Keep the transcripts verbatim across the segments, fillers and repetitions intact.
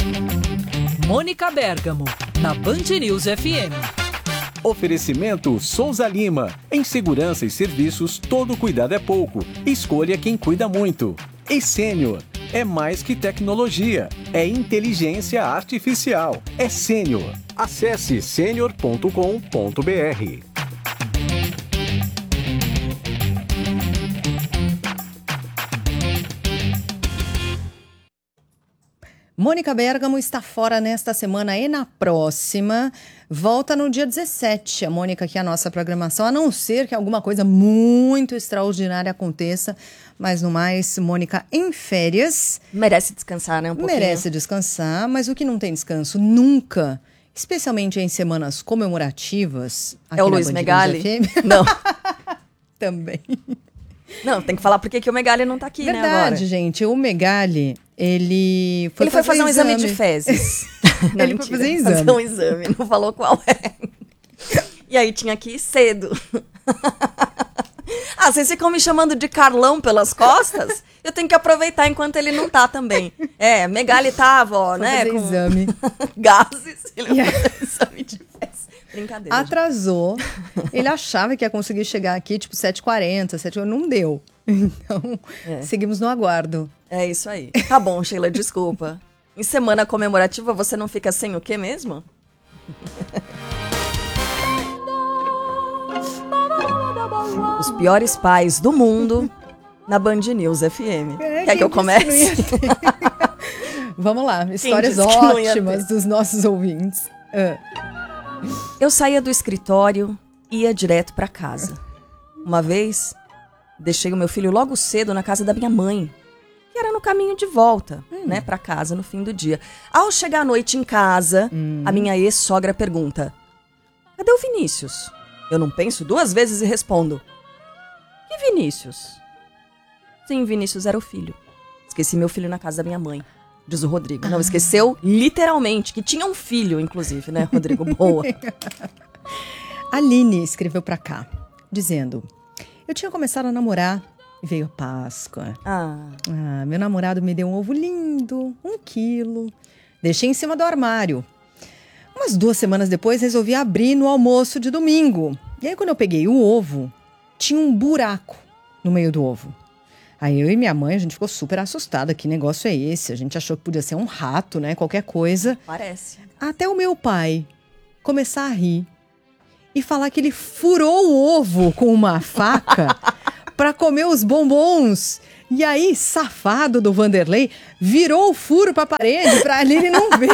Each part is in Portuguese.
Mônica Bergamo, na Band News F M. Oferecimento Souza Lima. Em segurança e serviços, todo cuidado é pouco. Escolha quem cuida muito. E Sênior. É mais que tecnologia. É inteligência artificial. É Sênior. Acesse sênior ponto com ponto br. Mônica Bergamo está fora nesta semana e na próxima. Volta no dia dezessete. A Mônica aqui é a nossa programação, a não ser que alguma coisa muito extraordinária aconteça. Mas no mais, Mônica em férias. Merece descansar, né? Um pouquinho. Merece descansar, mas o que não tem descanso nunca, especialmente em semanas comemorativas. É o Luiz Megali? Não. Também. Não, tem que falar por que o Megali não tá aqui, Verdade, né, agora. Verdade, gente. O Megali, ele foi, ele foi fazer, fazer um exame, exame de fezes. Não, ele mentira, foi fazer exame. fazer um exame, não falou qual é. E aí tinha que ir cedo. Ah, vocês ficam me chamando de Carlão pelas costas? Eu tenho que aproveitar enquanto ele não tá também. É, Megali tava, ó, foi né? Fazer com exame. gases. Ele yeah. foi fazer exame de fezes. Brincadeira. Atrasou. Ele achava que ia conseguir chegar aqui, tipo, sete e quarenta, sete e quarenta, não deu. Então, é. seguimos no aguardo. É isso aí. Tá bom, Sheila, desculpa. Em semana comemorativa, você não fica sem o quê mesmo? Os piores pais do mundo na Band News F M. É, Quer que eu comece? Vamos lá, histórias ótimas dos nossos ouvintes. Uh. Eu saía do escritório e ia direto pra casa. Uma vez, deixei o meu filho logo cedo na casa da minha mãe, que era no caminho de volta, hum. né, pra casa no fim do dia. Ao chegar à noite em casa, hum. a minha ex-sogra pergunta: cadê o Vinícius? Eu não penso duas vezes e respondo: que Vinícius? Sim, Vinícius era o filho. Esqueci meu filho na casa da minha mãe. Diz o Rodrigo. Não, esqueceu literalmente, que tinha um filho, inclusive, né, Rodrigo? Boa. A Aline escreveu pra cá, dizendo: eu tinha começado a namorar e veio a Páscoa. Ah. ah. Meu namorado me deu um ovo lindo, um quilo. Deixei em cima do armário. Umas duas semanas depois, resolvi abrir no almoço de domingo. E aí, quando eu peguei o ovo, tinha um buraco no meio do ovo. Aí eu e minha mãe, a gente ficou super assustada. Que negócio é esse? A gente achou que podia ser um rato, né? Qualquer coisa. Parece. Até o meu pai começar a rir e falar que ele furou o ovo com uma faca para comer os bombons. E aí, safado do Vanderlei, virou o furo para a parede para ele não ver.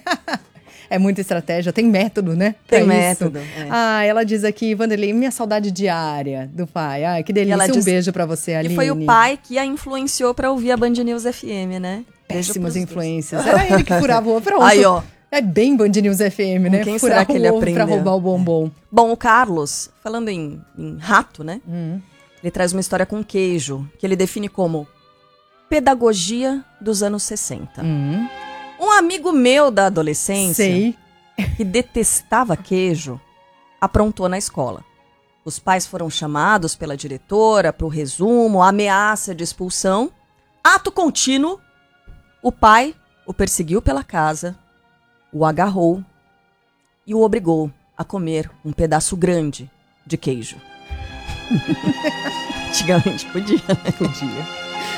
É muita estratégia, tem método, né? Tem método. É. Ah, ela diz aqui, Vanderlei, minha saudade diária do pai. Ai, que delícia. Um diz... beijo pra você, Aline. E foi o pai que a influenciou pra ouvir a Band News F M, né? Péssimas influências. Era ele que furava o ovo. Pronto. Aí, ó. É bem Band News F M, né? Quem Furar será que ele o ovo aprendeu? Pra roubar o bombom. É. Bom, o Carlos, falando em, em rato, né? Hum. Ele traz uma história com queijo, que ele define como pedagogia dos anos sessenta. Hum. Um amigo meu da adolescência, Sei. que detestava queijo, aprontou na escola. Os pais foram chamados pela diretora para o resumo, ameaça de expulsão. Ato contínuo, o pai o perseguiu pela casa, o agarrou e o obrigou a comer um pedaço grande de queijo. Antigamente podia, né? Podia.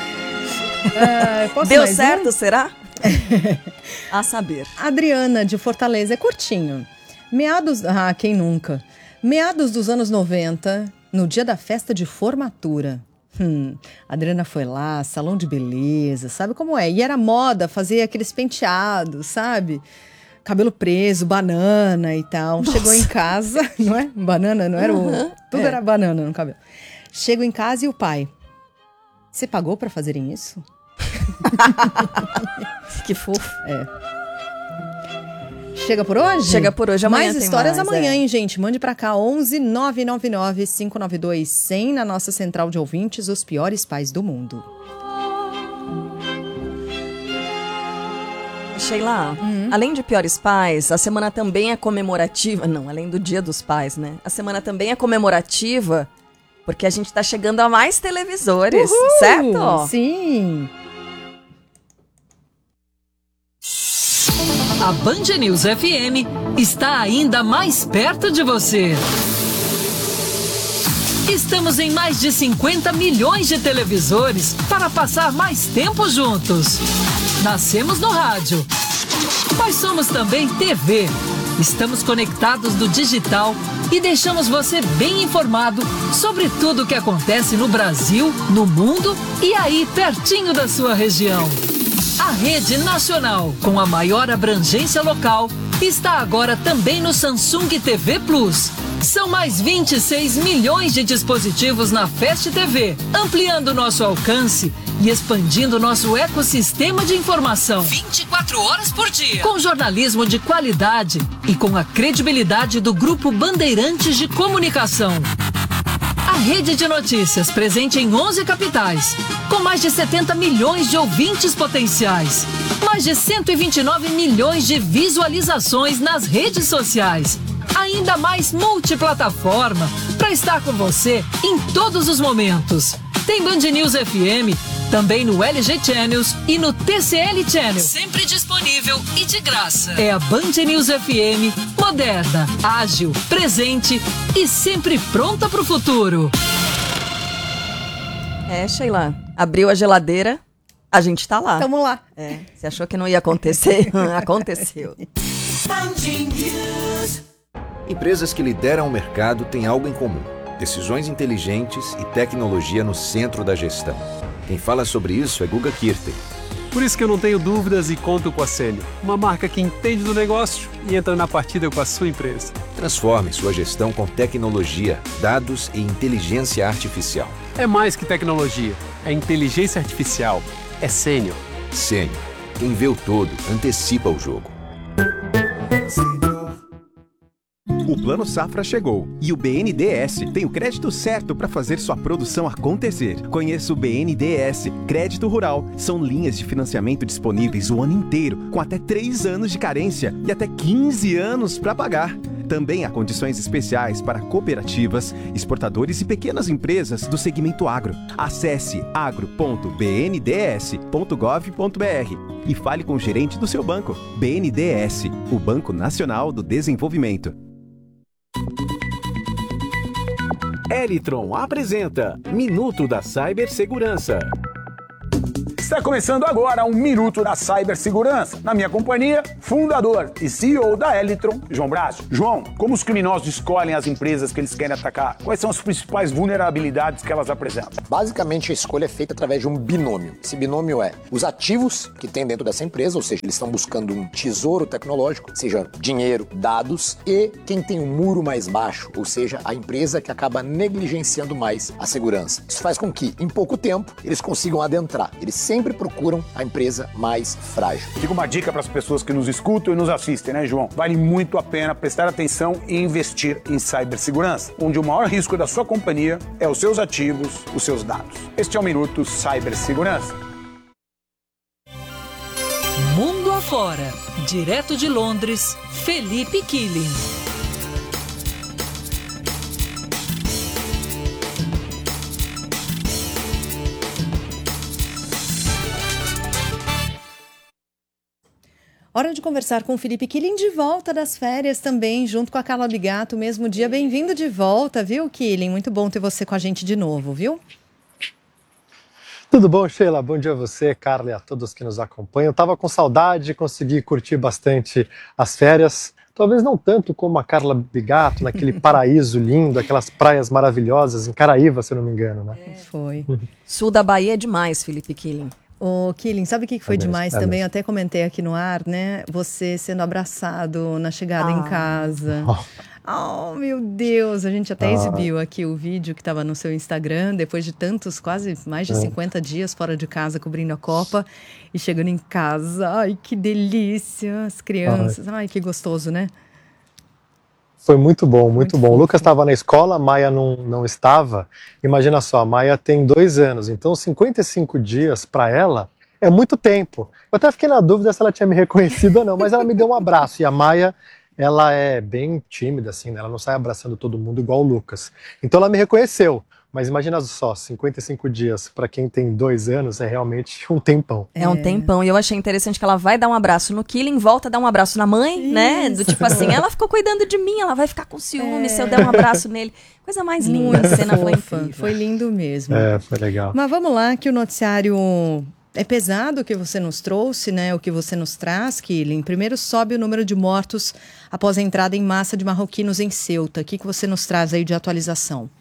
Ah, Deu certo, um? Será? A saber. Adriana, de Fortaleza, é curtinho. Meados... Ah, quem nunca? Meados dos anos noventa, no dia da festa de formatura. Hum, a Adriana foi lá, salão de beleza, sabe como é? E era moda fazer aqueles penteados, sabe? Cabelo preso, banana e tal. Nossa. Chegou em casa, não é? Banana, não era uhum, o... Tudo é. Era banana no cabelo. Chego em casa e o pai: você pagou pra fazerem isso? Que fofo. É. Chega por hoje? Chega por hoje. Amanhã mais tem histórias mais, amanhã, é. hein, gente? Mande pra cá, onze nove nove nove, cinco nove dois, cem, na nossa central de ouvintes, os piores pais do mundo. Sheila, uhum. além de piores pais, a semana também é comemorativa. Não, além do Dia dos Pais, né? A semana também é comemorativa porque a gente tá chegando a mais televisores, Uhul, certo? Sim. A Band News F M está ainda mais perto de você. Estamos em mais de cinquenta milhões de televisores para passar mais tempo juntos. Nascemos no rádio, mas somos também T V. Estamos conectados no digital e deixamos você bem informado sobre tudo o que acontece no Brasil, no mundo e aí pertinho da sua região. A rede nacional, com a maior abrangência local, está agora também no Samsung T V Plus. São mais vinte e seis milhões de dispositivos na Fast T V, ampliando nosso alcance e expandindo nosso ecossistema de informação. vinte e quatro horas por dia. Com jornalismo de qualidade e com a credibilidade do Grupo Bandeirantes de Comunicação. A rede de notícias presente em onze capitais, com mais de setenta milhões de ouvintes potenciais. Mais de cento e vinte e nove milhões de visualizações nas redes sociais. Ainda mais multiplataforma para estar com você em todos os momentos. Tem Band News F M também no L G Channels e no T C L Channel. Sempre disponível e de graça. É a Band News F M, moderna, ágil, presente e sempre pronta para o futuro. É, Sheila, abriu a geladeira, a gente tá lá. Tamo lá. É, você achou que não ia acontecer? Aconteceu. Empresas que lideram o mercado têm algo em comum: decisões inteligentes e tecnologia no centro da gestão. Quem fala sobre isso é Guga Kirten. Por isso que eu não tenho dúvidas e conto com a Sênior, uma marca que entende do negócio e entra na partida com a sua empresa. Transforme sua gestão com tecnologia, dados e inteligência artificial. É mais que tecnologia, é inteligência artificial, é Sênior. Sênior. Quem vê o todo, antecipa o jogo. O Plano Safra chegou e o B N D E S tem o crédito certo para fazer sua produção acontecer. Conheça o B N D E S Crédito Rural. São linhas de financiamento disponíveis o ano inteiro, com até três anos de carência e até quinze anos para pagar. Também há condições especiais para cooperativas, exportadores e pequenas empresas do segmento agro. Acesse agro ponto b n d s ponto gov ponto b r e fale com o gerente do seu banco. B N D E S, o Banco Nacional do Desenvolvimento. Elitron apresenta Minuto da Cibersegurança. Está começando agora um Minuto da Cibersegurança. Na minha companhia, fundador e C E O da Elitron, João Braço. João, como os criminosos escolhem as empresas que eles querem atacar? Quais são as principais vulnerabilidades que elas apresentam? Basicamente, a escolha é feita através de um binômio. Esse binômio é os ativos que tem dentro dessa empresa, ou seja, eles estão buscando um tesouro tecnológico, seja dinheiro, dados, e quem tem um muro mais baixo, ou seja, a empresa que acaba negligenciando mais a segurança. Isso faz com que, em pouco tempo, eles consigam adentrar. Eles sempre sempre procuram a empresa mais frágil. Fica uma dica para as pessoas que nos escutam e nos assistem, né, João? Vale muito a pena prestar atenção e investir em cibersegurança, onde o maior risco da sua companhia é os seus ativos, os seus dados. Este é o Minuto Cibersegurança. Mundo afora, direto de Londres, Felipe Killing. Hora de conversar com o Felipe Killing, de volta das férias também, junto com a Carla Bigato, mesmo dia. Bem-vindo de volta, viu, Killing? Muito bom ter você com a gente de novo, viu? Tudo bom, Sheila? Bom dia a você, Carla, e a todos que nos acompanham. Eu estava com saudade, consegui curtir bastante as férias. Talvez não tanto como a Carla Bigato, naquele paraíso lindo, aquelas praias maravilhosas, em Caraíva, se eu não me engano, né? É, foi. Sul da Bahia é demais, Felipe Killing. Ô, Killing, sabe o que foi É mesmo, demais é também? mesmo. Eu até comentei aqui no ar, né? Você sendo abraçado na chegada Ah. em casa. Oh, meu Deus! A gente até Ah. exibiu aqui o vídeo que estava no seu Instagram, depois de tantos, quase mais de É. cinquenta dias fora de casa, cobrindo a Copa. E chegando em casa. Ai, que delícia! As crianças. Ai, que gostoso, né? Foi muito bom, muito, Muito bom. O fofo. Lucas estava na escola, a Maia não, não estava. Imagina só, a Maia tem dois anos, então cinquenta e cinco dias para ela é muito tempo. Eu até fiquei na dúvida se ela tinha me reconhecido ou não, mas ela me deu um abraço. E a Maia, ela é bem tímida, assim, né? Ela não sai abraçando todo mundo igual o Lucas. Então ela me reconheceu. Mas imagina só, cinquenta e cinco dias para quem tem dois anos é realmente um tempão. É um tempão. E eu achei interessante que ela vai dar um abraço no Killing, volta a dar um abraço na mãe, Isso. né? Do tipo assim, ela ficou cuidando de mim, ela vai ficar com ciúme é. se eu der um abraço nele. Coisa mais linda, Muito a cena fofa. foi incrível. Foi lindo mesmo. É, foi legal. Mas vamos lá, que o noticiário é pesado o que você nos trouxe, né? O que você nos traz, Killing. Primeiro sobe o número de mortos após a entrada em massa de marroquinos em Ceuta. O que, que você nos traz aí de atualização?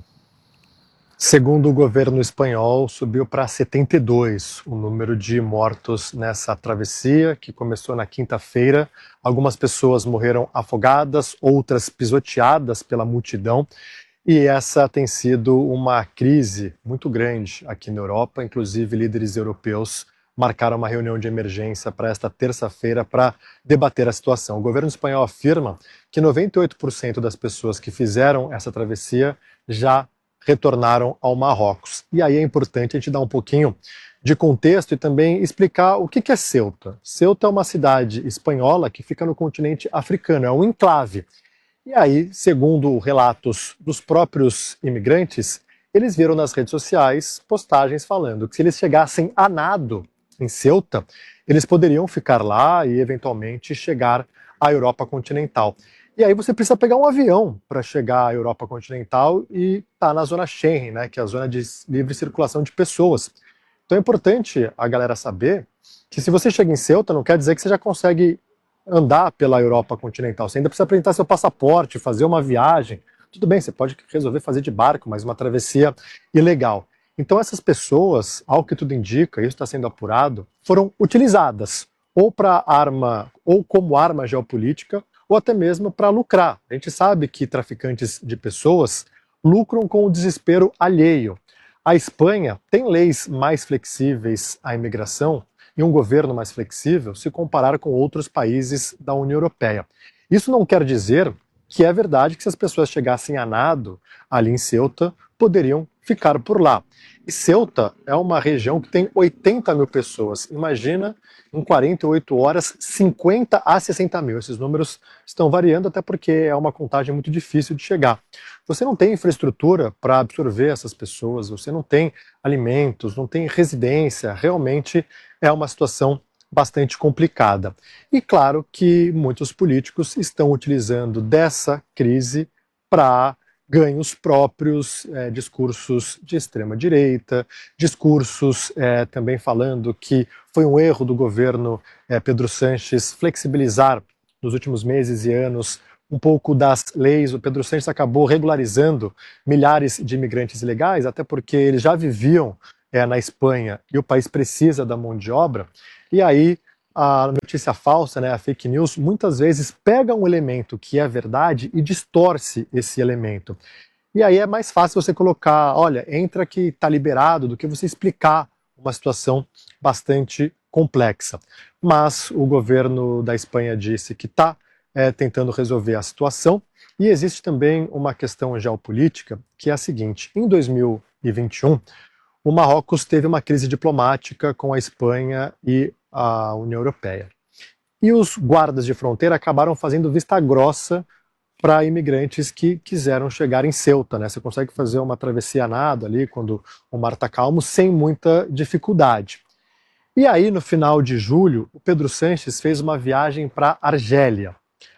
Segundo o governo espanhol, subiu para setenta e dois o número de mortos nessa travessia, que começou na quinta-feira. Algumas pessoas morreram afogadas, outras pisoteadas pela multidão. E essa tem sido uma crise muito grande aqui na Europa. Inclusive, líderes europeus marcaram uma reunião de emergência para esta terça-feira para debater a situação. O governo espanhol afirma que noventa e oito por cento das pessoas que fizeram essa travessia já retornaram ao Marrocos. E aí é importante a gente dar um pouquinho de contexto e também explicar o que é Ceuta. Ceuta é uma cidade espanhola que fica no continente africano, é um enclave. E aí, segundo relatos dos próprios imigrantes, eles viram nas redes sociais postagens falando que se eles chegassem a nado em Ceuta, eles poderiam ficar lá e eventualmente chegar à Europa continental. E aí você precisa pegar um avião para chegar à Europa continental e tá na zona Schengen, né, que é a zona de livre circulação de pessoas. Então é importante a galera saber que se você chega em Ceuta, não quer dizer que você já consegue andar pela Europa continental. Você ainda precisa apresentar seu passaporte, fazer uma viagem. Tudo bem, você pode resolver fazer de barco, mas uma travessia ilegal. Então essas pessoas, ao que tudo indica, isso está sendo apurado, foram utilizadas ou para arma, ou como arma geopolítica, ou até mesmo para lucrar. A gente sabe que traficantes de pessoas lucram com o desespero alheio. A Espanha tem leis mais flexíveis à imigração e um governo mais flexível se comparar com outros países da União Europeia. Isso não quer dizer que é verdade que se as pessoas chegassem a nado ali em Ceuta, poderiam ficar por lá. E Ceuta é uma região que tem oitenta mil pessoas. Imagina, em quarenta e oito horas, cinquenta a sessenta mil. Esses números estão variando até porque é uma contagem muito difícil de chegar. Você não tem infraestrutura para absorver essas pessoas, você não tem alimentos, não tem residência. Realmente é uma situação bastante complicada. E claro que muitos políticos estão utilizando dessa crise para ganhos próprios, é, discursos de extrema-direita, discursos é, também falando que foi um erro do governo é, Pedro Sánchez flexibilizar nos últimos meses e anos um pouco das leis. O Pedro Sánchez acabou regularizando milhares de imigrantes ilegais, até porque eles já viviam é, na Espanha e o país precisa da mão de obra. E aí a notícia falsa, né, a fake news, muitas vezes pega um elemento que é verdade e distorce esse elemento. E aí é mais fácil você colocar, olha, entra que está liberado, do que você explicar uma situação bastante complexa. Mas o governo da Espanha disse que está é, tentando resolver a situação. E existe também uma questão geopolítica, que é a seguinte: em dois mil e vinte e um, o Marrocos teve uma crise diplomática com a Espanha e a União Europeia. E os guardas de fronteira acabaram fazendo vista grossa para imigrantes que quiseram chegar em Ceuta, né? Você consegue fazer uma travessia a nado ali quando o mar está calmo sem muita dificuldade. E aí, no final de julho, o Pedro Sánchez fez uma viagem para Argélia.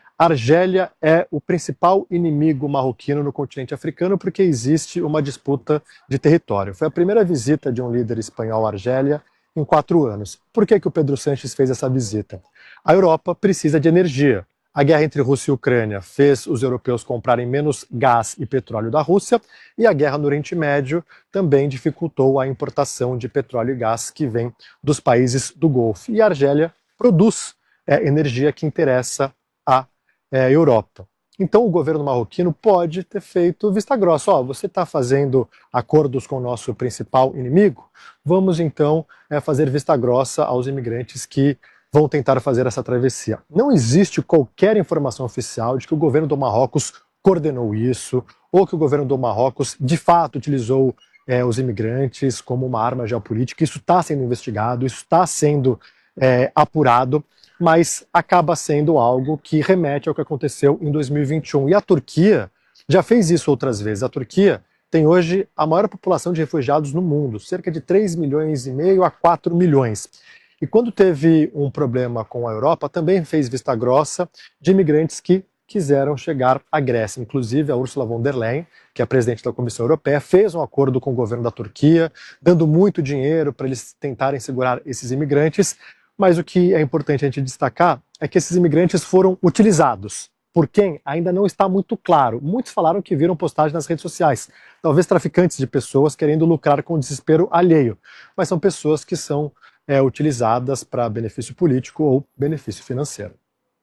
Argélia é o principal inimigo marroquino no continente africano porque existe uma disputa de território. Foi a primeira visita de um líder espanhol à Argélia em quatro anos. Por que que o Pedro Sánchez fez essa visita? A Europa precisa de energia. A guerra entre Rússia e Ucrânia fez os europeus comprarem menos gás e petróleo da Rússia, e a guerra no Oriente Médio também dificultou a importação de petróleo e gás que vem dos países do Golfo. E a Argélia produz é, energia que interessa à é, Europa. Então o governo marroquino pode ter feito vista grossa. Ó, você está fazendo acordos com o nosso principal inimigo? Vamos então é, fazer vista grossa aos imigrantes que vão tentar fazer essa travessia. Não existe qualquer informação oficial de que o governo do Marrocos coordenou isso, ou que o governo do Marrocos de fato utilizou é, os imigrantes como uma arma geopolítica. Isso está sendo investigado, isso está sendo é, apurado, mas acaba sendo algo que remete ao que aconteceu em dois mil e vinte e um. E a Turquia já fez isso outras vezes. A Turquia tem hoje a maior população de refugiados no mundo, cerca de três milhões e meio a quatro milhões. E quando teve um problema com a Europa, também fez vista grossa de imigrantes que quiseram chegar à Grécia. Inclusive, a Ursula von der Leyen, que é a presidente da Comissão Europeia, fez um acordo com o governo da Turquia, dando muito dinheiro para eles tentarem segurar esses imigrantes. Mas o que é importante a gente destacar é que esses imigrantes foram utilizados. Por quem? Ainda não está muito claro. Muitos falaram que viram postagem nas redes sociais. Talvez traficantes de pessoas querendo lucrar com o desespero alheio. Mas são pessoas que são é, utilizadas para benefício político ou benefício financeiro.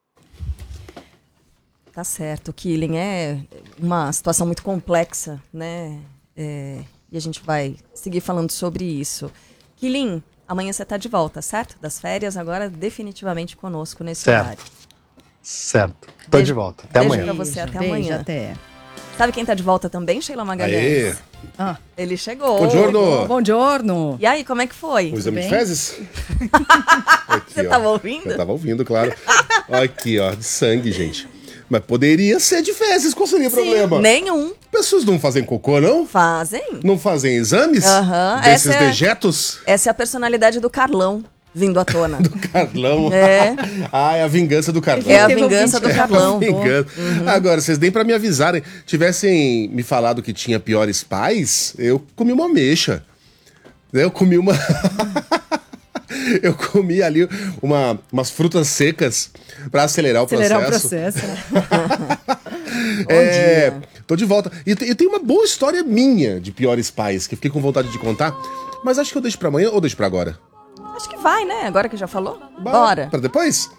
Tá certo. Killing é uma situação muito complexa, né? É, e a gente vai seguir falando sobre isso. Killing, amanhã você está de volta, certo? Das férias, agora definitivamente conosco nesse certo. horário. Certo. Tô de volta. Até beijo amanhã. Pra você, até Beijo, amanhã. até. Sabe quem tá de volta também, Sheila Magalhães? Ah. Ele chegou. Bom giorno. Bom giorno. E aí, como é que foi? O exame de bem? fezes? Aqui, Você ó. tava ouvindo? Eu tava ouvindo, claro. Aqui, ó, de sangue, gente. Mas poderia ser de fezes, qual seria o Sim, problema? nenhum. Pessoas não fazem cocô, não? Fazem. Não fazem exames? Aham, Desses essa é- dejetos? Essa é a personalidade do Carlão vindo à tona. Do Carlão. É. Ah, é a vingança do Carlão. É a vingança do Carlão. É a vingança. Agora, vocês nem pra me avisarem. Tivessem me falado que tinha piores pais, eu comi uma ameixa. Eu comi uma... Eu comi ali uma, umas frutas secas pra acelerar o Acelerar processo. o processo. É, tô de volta. E te- eu tenho uma boa história minha de piores pais, que eu fiquei com vontade de contar, mas acho que eu deixo pra amanhã ou deixo pra agora? Acho que vai, né? Agora que já falou. Bora. Pra depois?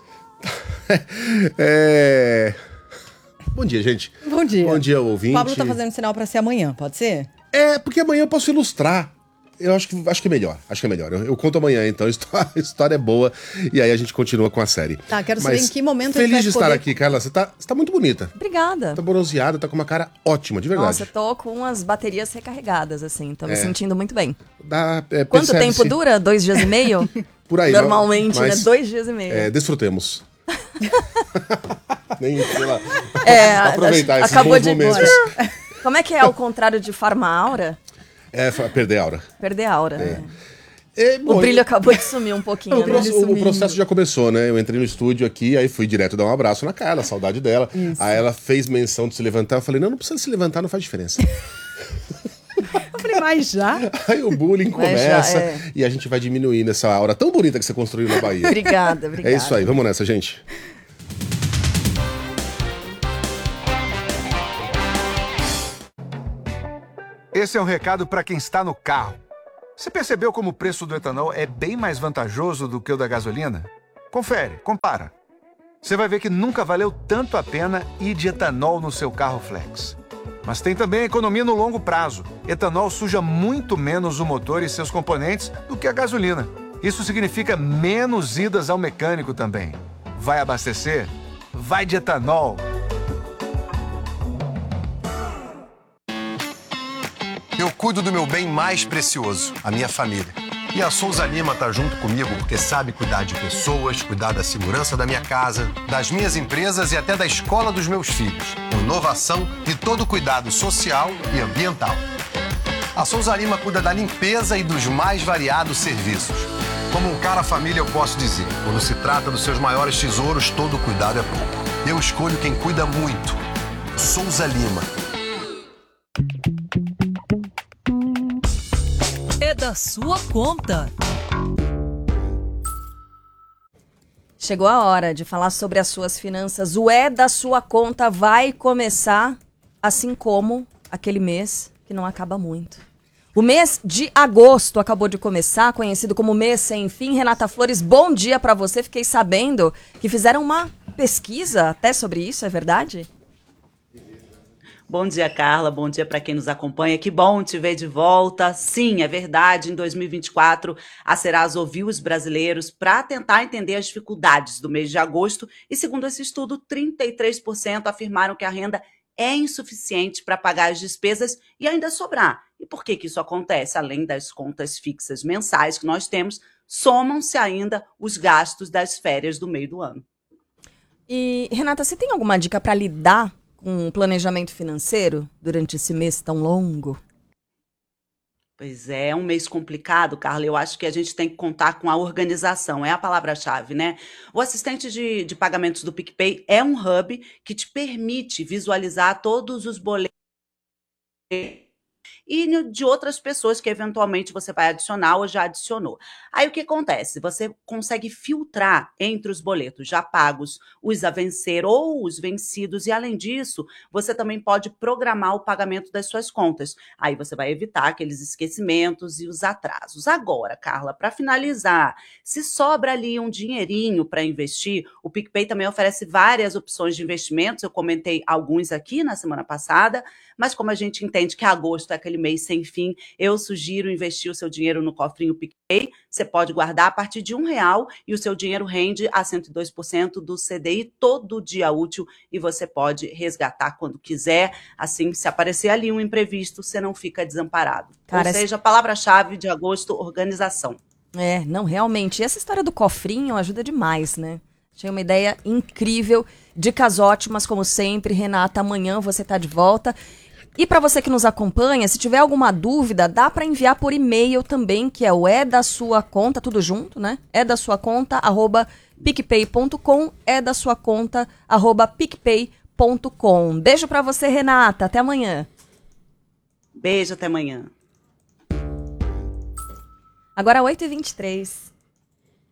É... Bom dia, gente. Bom dia. Bom dia, ouvinte. O Pablo tá fazendo sinal pra ser amanhã, pode ser? É, porque amanhã eu posso ilustrar. Eu acho que, acho que é melhor, acho que é melhor. Eu, eu conto amanhã, então, a história, a história é boa, e aí a gente continua com a série. Tá, quero saber Mas em que momento a gente feliz vai de estar poder- aqui, Carla. Você tá, você tá muito bonita. Obrigada. Tá bronzeada, tá com uma cara ótima, de verdade. Nossa, eu tô com as baterias recarregadas, assim. Tô me É. sentindo muito bem. Dá, é, Quanto percebe-se- tempo dura? Dois dias e meio? Por aí. Normalmente, mas, né? Dois dias e meio. É, desfrutemos. Nem, sei lá. É, Aproveitar esses acabou bons de momentos. Como é que é ao contrário de farma-aura? É, fa- perder a aura. Perder a aura. né? É, O bom, brilho acabou de sumir um pouquinho, O, né? processo, o processo já começou, né? Eu entrei no estúdio aqui, aí fui direto dar um abraço na Carla, saudade dela. Isso. Aí ela fez menção de se levantar. Eu falei, não, não precisa se levantar, não faz diferença. Eu falei, mas já? Aí o bullying Mas começa já, é. e a gente vai diminuindo essa aura tão bonita que você construiu na Bahia. Obrigada, obrigada. É isso aí, vamos nessa, gente. Esse é um recado para quem está no carro. Você percebeu como o preço do etanol é bem mais vantajoso do que o da gasolina? Confere, compara. Você vai ver que nunca valeu tanto a pena ir de etanol no seu carro flex. Mas tem também a economia no longo prazo. Etanol suja muito menos o motor e seus componentes do que a gasolina. Isso significa menos idas ao mecânico também. Vai abastecer? Vai de etanol. Eu cuido do meu bem mais precioso, a minha família. E a Souza Lima tá junto comigo porque sabe cuidar de pessoas, cuidar da segurança da minha casa, das minhas empresas e até da escola dos meus filhos. Inovação e todo cuidado social e ambiental. A Souza Lima cuida da limpeza e dos mais variados serviços. Como um cara família, eu posso dizer, quando se trata dos seus maiores tesouros, todo cuidado é pouco. Eu escolho quem cuida muito. Souza Lima. É da sua conta. Chegou a hora de falar sobre as suas finanças. O É da Sua Conta vai começar, assim como aquele mês que não acaba muito. O mês de agosto acabou de começar, conhecido como mês sem fim. Renata Flores, bom dia pra você. Fiquei sabendo que fizeram uma pesquisa até sobre isso, é verdade? Bom dia, Carla. Bom dia para quem nos acompanha. Que bom te ver de volta. Sim, é verdade. Em dois mil e vinte e quatro, a Serasa ouviu os brasileiros para tentar entender as dificuldades do mês de agosto e, segundo esse estudo, trinta e três por cento afirmaram que a renda é insuficiente para pagar as despesas e ainda sobrar. E por que que isso acontece? Além das contas fixas mensais que nós temos, somam-se ainda os gastos das férias do meio do ano. E, Renata, você tem alguma dica para lidar com o planejamento financeiro durante esse mês tão longo? Pois é, é um mês complicado, Carla. Eu acho que a gente tem que contar com a organização, é a palavra-chave, né? O assistente de, de pagamentos do PicPay é um hub que te permite visualizar todos os boletos e de outras pessoas que eventualmente você vai adicionar ou já adicionou. Aí o que acontece? Você consegue filtrar entre os boletos já pagos, os a vencer ou os vencidos, e além disso, você também pode programar o pagamento das suas contas. Aí você vai evitar aqueles esquecimentos e os atrasos. Agora, Carla, para finalizar, se sobra ali um dinheirinho para investir, o PicPay também oferece várias opções de investimentos. Eu comentei alguns aqui na semana passada, mas como a gente entende que agosto é aquele mês sem fim, eu sugiro investir o seu dinheiro no cofrinho PicPay. Você pode guardar a partir de um real e o seu dinheiro rende a cento e dois por cento do C D I todo dia útil e você pode resgatar quando quiser. Assim, se aparecer ali um imprevisto, você não fica desamparado. Cara, Ou seja, a palavra-chave de agosto, organização. É, não, realmente. E essa história do cofrinho ajuda demais, né? Achei uma ideia incrível. Dicas ótimas, como sempre. Renata, amanhã você tá de volta. E para você que nos acompanha, se tiver alguma dúvida, dá para enviar por e-mail também, que é o é da sua conta, tudo junto, né? É da sua conta, arroba picpay ponto com, é da sua conta, arroba picpay ponto com. Beijo para você, Renata. Até amanhã. Beijo, até amanhã. Agora oito e vinte e três.